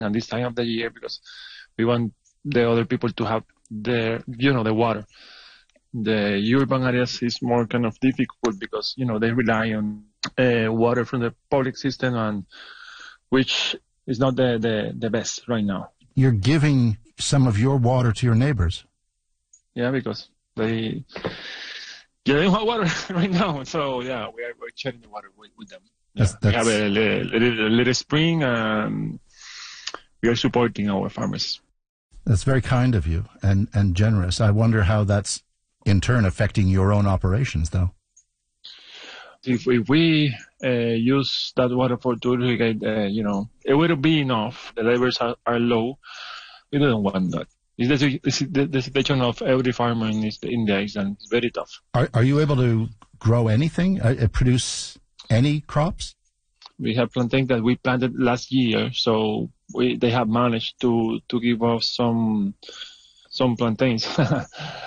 at this time of the year because we want the other people to have the water. The urban areas is more kind of difficult because, they rely on water from the public system, and which is not the best right now. You're giving some of your water to your neighbors. Yeah, because they don't have water right now. So, we're sharing the water with them. Yeah. We have a little spring, and we are supporting our farmers. That's very kind of you and generous. I wonder how that's, in turn, affecting your own operations, though. If we use that water to irrigate, it would be enough. The levels are low. We don't want that. It's the situation of every farmer in the island. It's very tough. Are you able to grow anything, produce any crops? We have plantains that we planted last year, so they have managed to give us some plantains. That's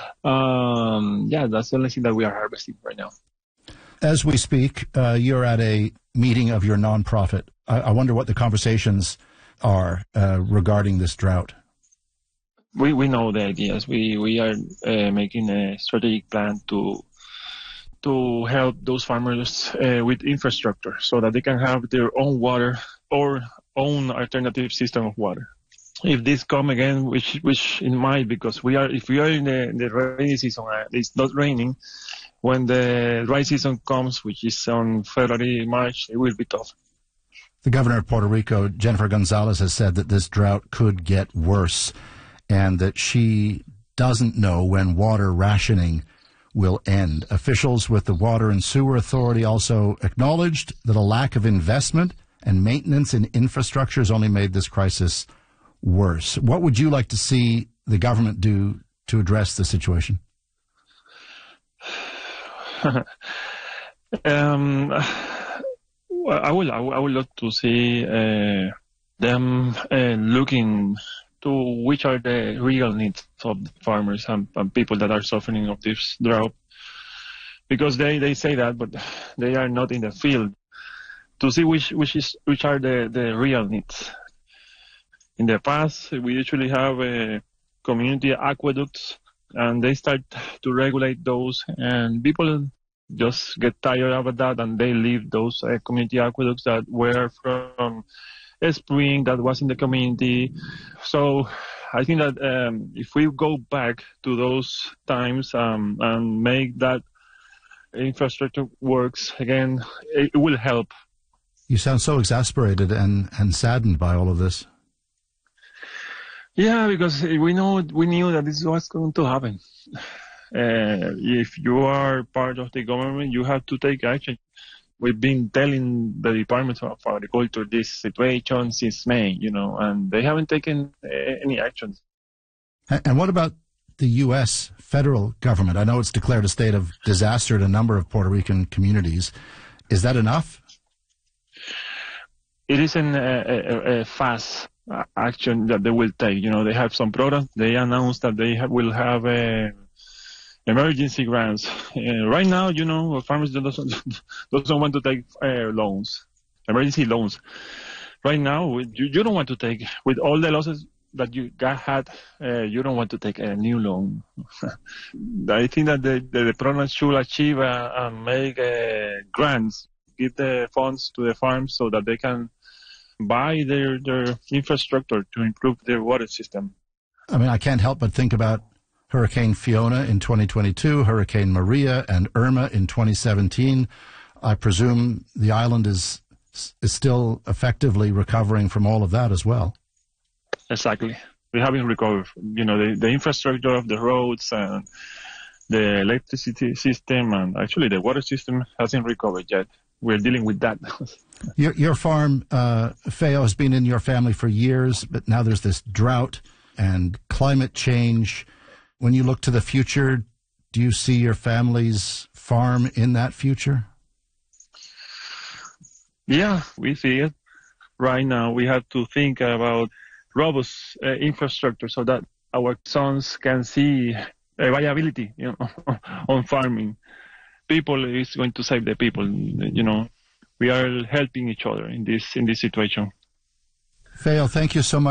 the only thing that we are harvesting right now. As we speak, you're at a meeting of your nonprofit. I wonder what the conversations are regarding this drought. We know the ideas. We are making a strategic plan to help those farmers with infrastructure so that they can have their own water or own alternative system of water. If this come again, which it might, because if we are in the rainy season, it's not raining. When the dry season comes, which is on February, March, it will be tough. The governor of Puerto Rico, Jennifer Gonzalez, has said that this drought could get worse and that she doesn't know when water rationing will end. Officials with the Water and Sewer Authority also acknowledged that a lack of investment and maintenance in infrastructure has only made this crisis worse. What would you like to see the government do to address the situation? I would love to see them looking to which are the real needs of the farmers and people that are suffering of this drought, because they say that, but they are not in the field to see which are the real needs. In the past, we usually have community aqueducts, and they start to regulate those, and people just get tired of that, and they leave those community aqueducts that were from a spring that was in the community. So I think that if we go back to those times and make that infrastructure works again, it will help. You sound so exasperated and saddened by all of this. Yeah, because we knew that this was going to happen. If you are part of the government, you have to take action. We've been telling the Department of Agriculture this situation since May, and they haven't taken any action. And what about the U.S. federal government? I know it's declared a state of disaster in a number of Puerto Rican communities. Is that enough? It isn't a fast action that they will take. They have some programs. They announced that they will have emergency grants. Right now, farmers doesn't want to take loans, emergency loans. Right now, you don't want to take, with all the losses that you had, you don't want to take a new loan. I think that the program should achieve and make grants, give the funds to the farms so that they can buy their infrastructure to improve their water system. I mean, I can't help but think about Hurricane Fiona in 2022, Hurricane Maria and Irma in 2017. I presume the island is still effectively recovering from all of that as well. Exactly. We haven't recovered. The infrastructure of the roads and the electricity system and actually the water system hasn't recovered yet. We're dealing with that. Your farm, Feo, has been in your family for years, but now there's this drought and climate change. When you look to the future, do you see your family's farm in that future? Yeah, we see it. Right now, we have to think about robust infrastructure so that our sons can see viability, on farming. People is going to save the people. We are helping each other in this situation. Feo, thank you so much.